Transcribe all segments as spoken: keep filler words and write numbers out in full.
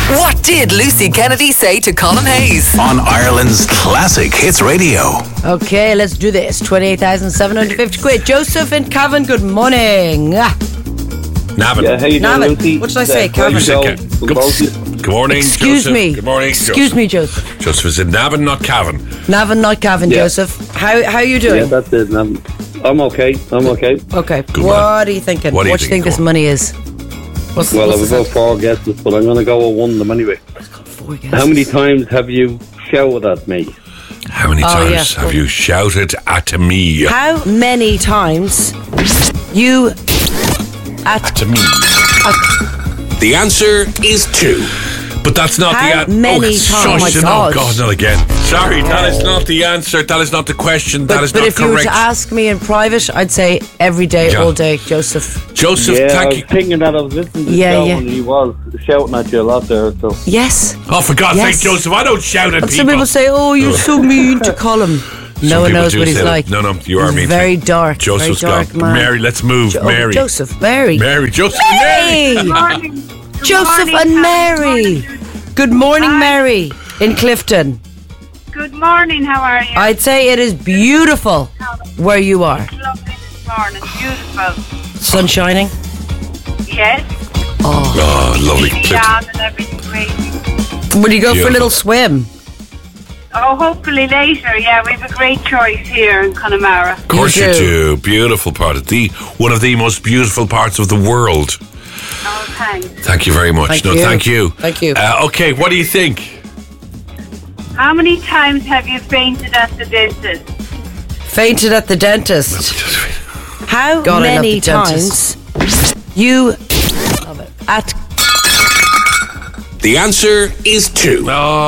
What did Lucy Kennedy say to Colin Hayes? On Ireland's Classic Hits Radio. Okay, let's do this. twenty-eight thousand seven hundred fifty quid. Joseph and Cavan, good morning. Ah. Navan. Yeah, how you doing, Navan. Lucy? What did I say, Uh, Cavan? You said Good, Ca- good, good, both. good morning, Excuse Joseph. me. Good morning, Excuse Joseph. me, Joseph. Joseph is in Navan, not Cavan. Navan, not Cavan, Yeah. Joseph. How how are you doing? Yeah, that's it. I'm, I'm okay. I'm okay. Okay. Good what man. are you thinking? What do you What do you think? think this Go on. money is? What's, Well, what's I've the about four guesses, but I'm going to go with one of them anyway. four guesses? How many times have you shouted at me? How many Oh, times yeah. have you shouted at me? How many times you at To me. The answer is two. But that's not How the answer. many oh, times? shush, Oh, my no, God. God, not again. Sorry, that is not the answer. That is not the question. But, that is but not if you were correct. to ask me in private, I'd say every day, Yeah. all day, Joseph. Joseph, yeah, I thank was you. thinking that I was listening to Yeah, the show yeah. and he was shouting at you a lot there. So Yes. Oh, for God's Yes. sake, Joseph, I don't shout at And people. some people say, "Oh, you're so mean to Colin." Some No one people knows do what he's say that. like. No, no, you are He's mean. very dark. Joseph's very dark gone. man. Mary, let's move. Jo- oh, Mary. Joseph, Mary. Mary, Joseph, Mary. Hey! Morning. Good Joseph morning, and Cavan. Mary. Good morning, Hi. Mary, in Clifton. Good morning, how are you? I'd say it is beautiful where you are. Lovely this morning, beautiful. Sun shining. Yes, Oh, lovely. down and everything great. Will you go for a Beautiful. little swim? Oh, hopefully later, yeah, we have a great choice here in Connemara. Of course you You do. Beautiful part of the one of the most beautiful parts of the world. Oh, thanks. Thank you very much. Thank no, you. thank you. Thank you. Uh, okay, what do you think? How many times have you fainted at the dentist? Fainted at the dentist. How God, I love many the dentist. times you at The answer is two.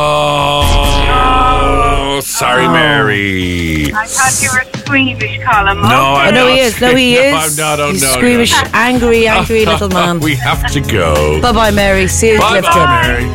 Oh, sorry, Mary. I thought you were squeamish, Colin. No, Oh I'm no, not. he is. No, he No, is. I'm not. Oh, He's no, squeamish, no. angry, angry little man. We have to go. Bye bye, Mary. See you in Bye, Clifton. bye, Mary.